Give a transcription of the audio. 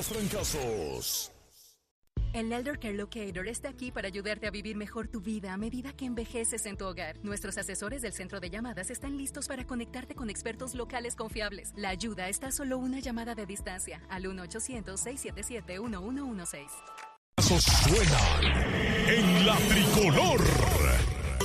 los trancazos. El Elder Care Locator está aquí para ayudarte a vivir mejor tu vida a medida que envejeces en tu hogar. Nuestros asesores del centro de llamadas están listos para conectarte con expertos locales confiables. La ayuda está a solo una llamada de distancia al 1-800-677-1116. Suenan en la tricolor.